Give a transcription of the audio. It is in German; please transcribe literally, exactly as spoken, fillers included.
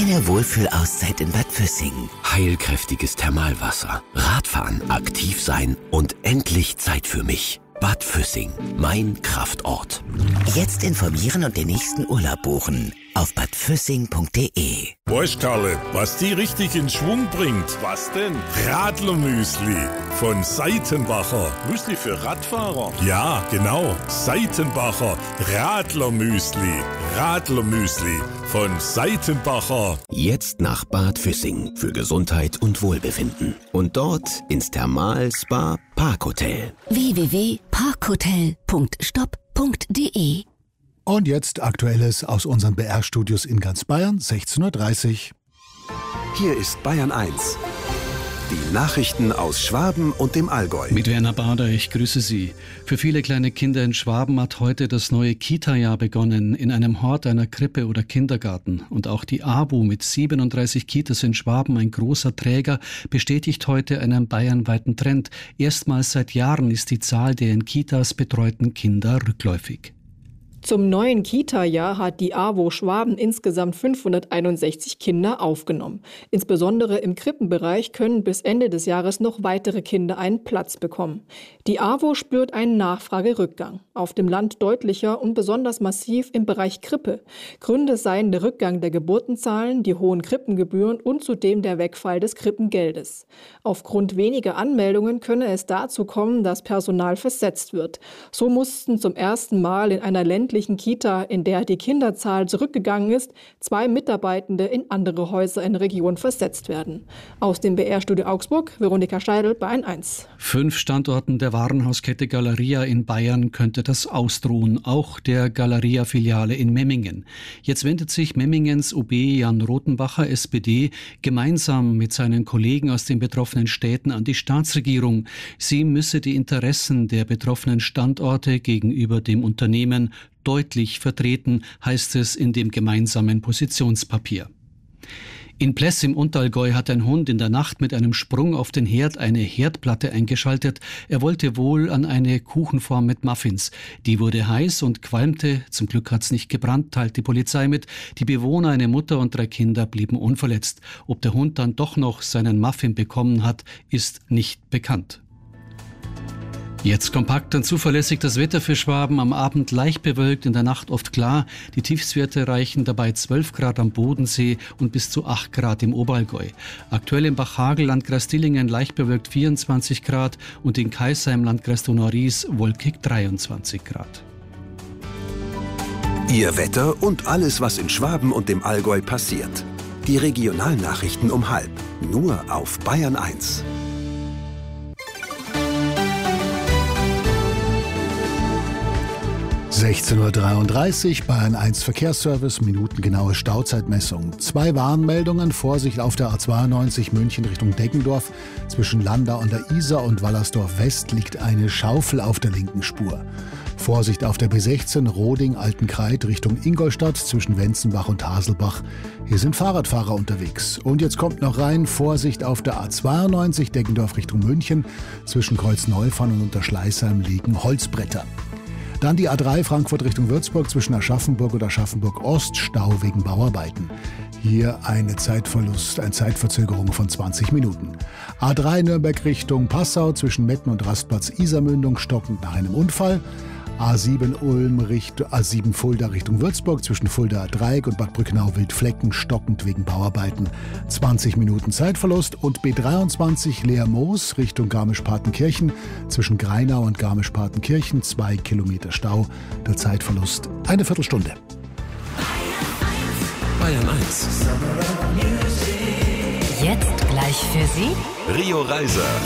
Eine Wohlfühlauszeit in Bad Füssing. Heilkräftiges Thermalwasser, Radfahren, aktiv sein und endlich Zeit für mich. Bad Füssing, mein Kraftort. Jetzt informieren und den nächsten Urlaub buchen auf bad füssing punkt de. Weißt Karle, was die richtig in Schwung bringt? Was denn? Radlermüsli von Seitenbacher. Müsli für Radfahrer? Ja, genau. Seitenbacher Radlermüsli. Radlermüsli von Seitenbacher. Jetzt nach Bad Füssing für Gesundheit und Wohlbefinden. Und dort ins Thermal-Spa Parkhotel. w w w punkt parkhotel punkt stop punkt de. Und jetzt Aktuelles aus unseren B R-Studios in ganz Bayern, sechzehn Uhr dreißig. Hier ist Bayern eins. Die Nachrichten aus Schwaben und dem Allgäu. Mit Werner Bader, ich grüße Sie. Für viele kleine Kinder in Schwaben hat heute das neue Kita-Jahr begonnen, in einem Hort, einer Krippe oder Kindergarten. Und auch die A W O mit siebenunddreißig Kitas in Schwaben, ein großer Träger, bestätigt heute einen bayernweiten Trend. Erstmals seit Jahren ist die Zahl der in Kitas betreuten Kinder rückläufig. Zum neuen Kita-Jahr hat die A W O Schwaben insgesamt fünfhunderteinundsechzig Kinder aufgenommen. Insbesondere im Krippenbereich können bis Ende des Jahres noch weitere Kinder einen Platz bekommen. Die A W O spürt einen Nachfragerückgang. Auf dem Land deutlicher und besonders massiv im Bereich Krippe. Gründe seien der Rückgang der Geburtenzahlen, die hohen Krippengebühren und zudem der Wegfall des Krippengeldes. Aufgrund weniger Anmeldungen könne es dazu kommen, dass Personal versetzt wird. So mussten zum ersten Mal in einer ländlichen Kita, in der die Kinderzahl zurückgegangen ist, zwei Mitarbeitende in andere Häuser in der Region versetzt werden. Aus dem B R-Studio Augsburg, Veronika Steidl, Bayern eins. Fünf Standorten der Warenhauskette Galeria in Bayern könnte das ausdrohen, auch der Galeria-Filiale in Memmingen. Jetzt wendet sich Memmingens O B Jan Rothenbacher, S P D, gemeinsam mit seinen Kollegen aus den betroffenen Städten an die Staatsregierung. Sie müsse die Interessen der betroffenen Standorte gegenüber dem Unternehmen deutlich vertreten, heißt es in dem gemeinsamen Positionspapier. In Pless im Unterallgäu hat ein Hund in der Nacht mit einem Sprung auf den Herd eine Herdplatte eingeschaltet. Er wollte wohl an eine Kuchenform mit Muffins. Die wurde heiß und qualmte. Zum Glück hat's nicht gebrannt, teilt die Polizei mit. Die Bewohner, eine Mutter und drei Kinder blieben unverletzt. Ob der Hund dann doch noch seinen Muffin bekommen hat, ist nicht bekannt. Jetzt kompakt und zuverlässig das Wetter für Schwaben. Am Abend leicht bewölkt, in der Nacht oft klar. Die Tiefstwerte reichen dabei zwölf Grad am Bodensee und bis zu acht Grad im Oberallgäu. Aktuell im Bachhagel, Landkreis Dillingen, leicht bewölkt vierundzwanzig Grad und in Kaisheim, Landkreis Donau-Ries, wolkig dreiundzwanzig Grad. Ihr Wetter und alles, was in Schwaben und dem Allgäu passiert. Die Regionalnachrichten um halb. Nur auf Bayern eins. sechzehn Uhr dreiunddreißig, Bayern eins Verkehrsservice, minutengenaue Stauzeitmessung. Zwei Warnmeldungen, Vorsicht auf der A zweiundneunzig München Richtung Deggendorf. Zwischen Landau an der Isar und Wallersdorf West liegt eine Schaufel auf der linken Spur. Vorsicht auf der B sechzehn Roding-Altenkreid Richtung Ingolstadt zwischen Wenzenbach und Haselbach. Hier sind Fahrradfahrer unterwegs. Und jetzt kommt noch rein, Vorsicht auf der A zweiundneunzig Deggendorf Richtung München. Zwischen Kreuz-Neufahren und Unterschleißheim liegen Holzbretter. Dann die A drei Frankfurt Richtung Würzburg zwischen Aschaffenburg und Aschaffenburg-Ost, Stau wegen Bauarbeiten. Hier eine Zeitverlust, eine Zeitverzögerung von zwanzig Minuten. A drei Nürnberg Richtung Passau zwischen Metten und Rastplatz Isarmündung stockend nach einem Unfall. A sieben Ulm Richtung, A sieben Fulda Richtung Würzburg zwischen Fuldaer Dreieck und Bad Brücknau-Wildflecken stockend wegen Bauarbeiten. zwanzig Minuten Zeitverlust und B dreiundzwanzig Leer-Moos Richtung Garmisch-Partenkirchen zwischen Greinau und Garmisch-Partenkirchen zwei Kilometer Stau. Der Zeitverlust eine Viertelstunde. Bayern eins. Jetzt gleich für Sie Rio Reiser.